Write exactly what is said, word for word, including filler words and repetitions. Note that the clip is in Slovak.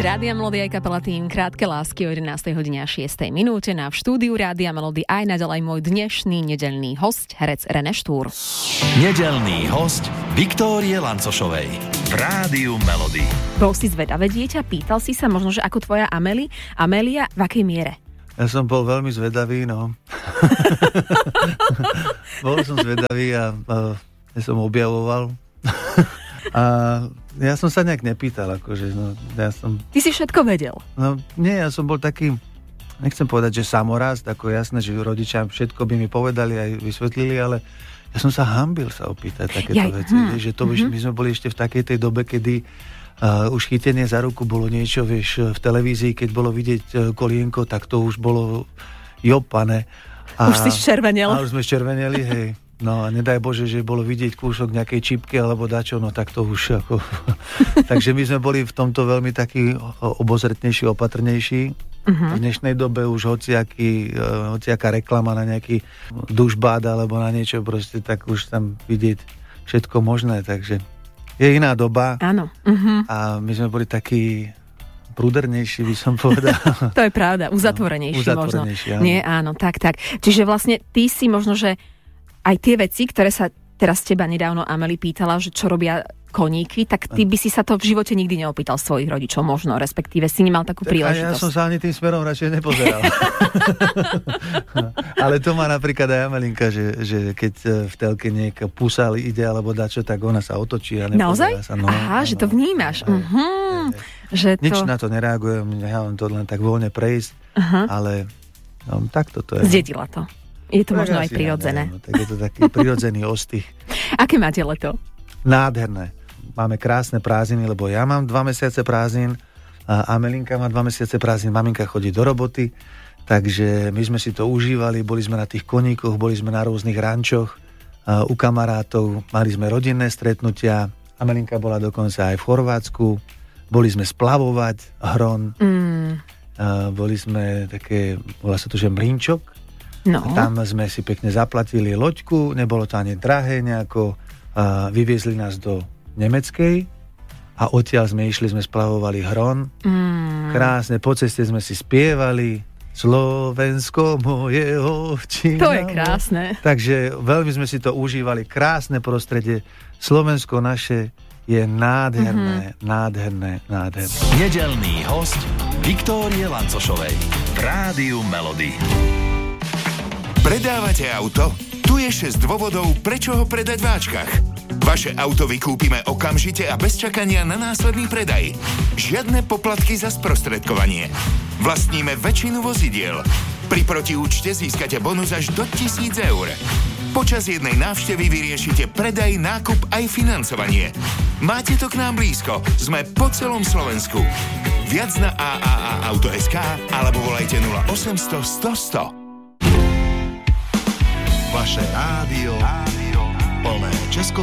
Rádia Melody aj kapela Tým Krátke lásky o jedenástej hodine a šiestej minúte. Na v štúdiu Rádia Melody aj naďalej môj dnešný nedeľný host, herec René Štúr. Nedeľný host Viktórie Lancošovej v Rádiu Melody. Bol si zvedavé dieťa? Pýtal si sa možno, že ako tvoja Amélie? Amélia, v akej miere? Ja som bol veľmi zvedavý, no. Bol som zvedavý a, a ja som objavoval. A ja som sa nejak nepýtal, akože, no, ja som... Ty si všetko vedel? No, nie, ja som bol taký, nechcem povedať, že samorast, ako jasné, že rodičia všetko by mi povedali aj vysvetlili, ale ja som sa hanbil sa opýtať takéto Jaj, veci, hm, že to, mm-hmm. my sme boli ešte v takej tej dobe, kedy uh, už chytenie za ruku bolo niečo, vieš, v televízii, keď bolo vidieť uh, kolienko, tak to už bolo jopané. A, už si červenel. A už sme červeneli, hej. No a nedaj Bože, že bolo vidieť kúsok nejakej čipky alebo dačo, no tak to už ako... Takže my sme boli v tomto veľmi takí obozretnejší, opatrnejší. Uh-huh. V dnešnej dobe už hociaký, hociaká reklama na nejaký dušbád alebo na niečo proste, tak už tam vidieť všetko možné, takže je iná doba. Áno. Uh-huh. A my sme boli takí prúdernejší, by som povedal. To je pravda, uzatvorenejší, no, uzatvorenejší možno. Áno. Nie, áno, tak, tak. Čiže vlastne ty si možno, že aj tie veci, ktoré sa teraz teba nedávno Amélie pýtala, že čo robia koníky, tak ty by si sa to v živote nikdy neopýtal svojich rodičov, možno, respektíve si nemal takú tak príležitosť. Ja som sa ani tým smerom radšej nepozeral. Ale to má napríklad aj Amelinka, že, že keď v telke niekto pusal ide alebo dačo, tak ona sa otočí a nepozerá sa. No, Aha, no, že to vnímaš. Aj, uh-huh. aj, aj. Že to... Nič na to nereagujem, nechám to len tak voľne prejsť, uh-huh. ale no, takto to je. Zdedila to. Je to tak možno aj prirodzené. Ja, no, tak je to taký prirodzený ostych. Aké máte leto? Nádherné. Máme krásne prázdniny, lebo ja mám dva mesiace prázdnin, a Amelinka má dva mesiace prázdnin, maminka chodí do roboty, takže my sme si to užívali, boli sme na tých koníkoch, boli sme na rôznych rančoch, u kamarátov, mali sme rodinné stretnutia, Amelinka bola dokonca aj v Chorvátsku, boli sme splavovať hron, mm. boli sme také, volá sa to, že mrínčok. No. Tam sme si pekne zaplatili loďku, nebolo to ani drahé nejako, a vyviezli nás do Nemeckej a odtiaľ sme išli, sme splavovali hron. Mm. Krásne, po ceste sme si spievali Slovensko moje ovčina. To je krásne. Takže veľmi sme si to užívali, krásne prostredie. Slovensko naše je nádherné, mm-hmm. nádherné, nádherné. Nedeľný host Viktórie Lancošovej v Rádiu Melody. Predávate auto? Tu je šesť dôvodov, prečo ho predať v Ačkach. Vaše auto vykúpime okamžite a bez čakania na následný predaj. Žiadne poplatky za sprostredkovanie. Vlastníme väčšinu vozidiel. Pri protiúčte získate bonus až do tisíc eur. Počas jednej návštevy vyriešite predaj, nákup aj financovanie. Máte to k nám blízko. Sme po celom Slovensku. Viac na a a a auto bodka es ká alebo volajte nula osemsto sto sto. Vaše rádio, rádio plné česko